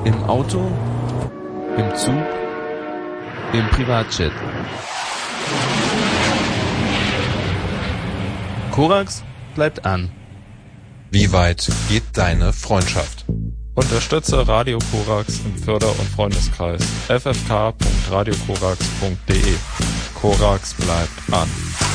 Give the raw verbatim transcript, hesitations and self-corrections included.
Im Auto, im Zug, im Privatjet. Korax bleibt an. Wie weit geht deine Freundschaft? Unterstütze Radio Korax im Förder- und Freundeskreis f f k punkt radio korax punkt d e. Korax bleibt an.